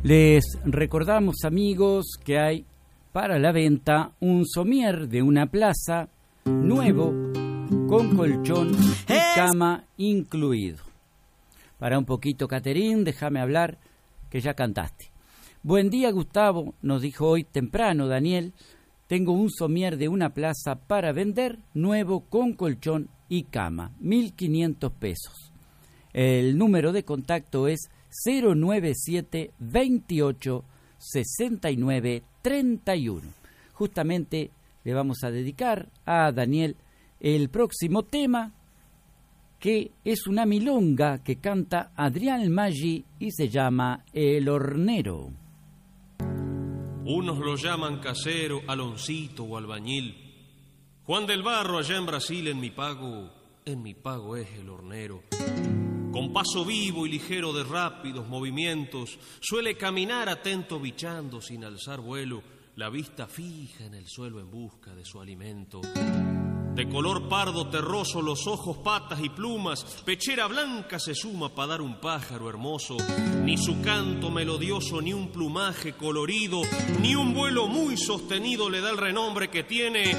Les recordamos, amigos, que hay para la venta un somier de una plaza nuevo con colchón y cama incluido. Para un poquito, Caterín, déjame hablar que ya cantaste. Buen día, Gustavo, nos dijo hoy temprano Daniel. Tengo un somier de una plaza para vender nuevo con colchón y cama, 1.500 pesos. El número de contacto es 097 28 69 31. Justamente le vamos a dedicar a Daniel el próximo tema, que es una milonga que canta Adrián Maggi y se llama El Hornero. Unos lo llaman casero, aloncito o albañil. Juan del Barro allá en Brasil en mi pago es el hornero. Con paso vivo y ligero de rápidos movimientos, suele caminar atento bichando sin alzar vuelo, la vista fija en el suelo en busca de su alimento. De color pardo terroso los ojos, patas y plumas, pechera blanca se suma para dar un pájaro hermoso. Ni su canto melodioso, ni un plumaje colorido, ni un vuelo muy sostenido le da el renombre que tiene.